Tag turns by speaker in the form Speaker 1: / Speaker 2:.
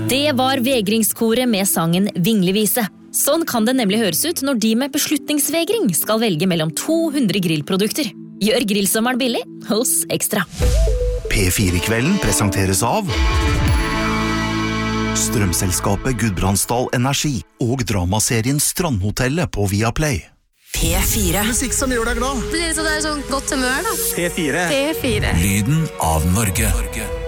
Speaker 1: Det var vegringskoret med sangen Vinglevise. Sånn kan det nemlig høres ut når de med beslutningsvegring skal velge mellom 200 grillprodukter. Gjør grillsommeren billig hos Ekstra.
Speaker 2: P4-kvelden presenteres av Strømselskapet Gudbrandsdal Energi og dramaserien Strandhotellet på Viaplay.
Speaker 3: P4.
Speaker 4: Musikk som gjør deg glad.
Speaker 5: Det er sånn godt humør da.
Speaker 4: P4.
Speaker 3: Lyden av Norge.